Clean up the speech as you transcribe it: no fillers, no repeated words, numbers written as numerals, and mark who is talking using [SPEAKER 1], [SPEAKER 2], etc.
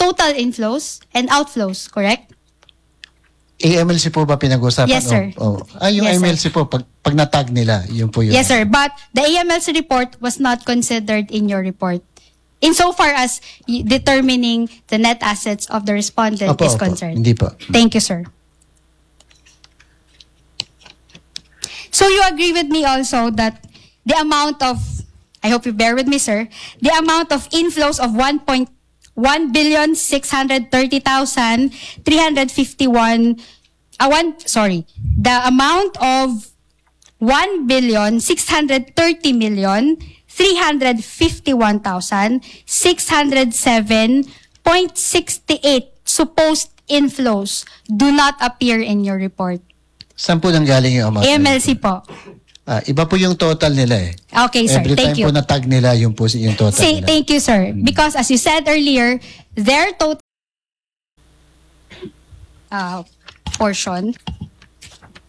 [SPEAKER 1] total inflows and outflows, correct?
[SPEAKER 2] AMLC po ba pinag-usapan?
[SPEAKER 1] Yes, sir.
[SPEAKER 2] Yung
[SPEAKER 1] Yes, sir.
[SPEAKER 2] AMLC po, pag natag nila, yun po yun.
[SPEAKER 1] Yes, sir. But the AMLC report was not considered in your report. Insofar as determining the net assets of the respondent is concerned.
[SPEAKER 2] Hindi po.
[SPEAKER 1] Thank you, sir. So you agree with me also that the amount of, I hope you bear with me, sir, the amount of inflows of 1,630,351, the amount of 1,630,351,607.68 supposed inflows do not appear in your report.
[SPEAKER 2] Saan po nanggaling yung amount?
[SPEAKER 1] AMLC po.
[SPEAKER 2] Iba po yung total nila eh.
[SPEAKER 1] Okay, sir.
[SPEAKER 2] Every
[SPEAKER 1] Thank
[SPEAKER 2] time
[SPEAKER 1] you.
[SPEAKER 2] po natag nila, yung po yung total nila.
[SPEAKER 1] Thank you, sir. Because as you said earlier, their total portion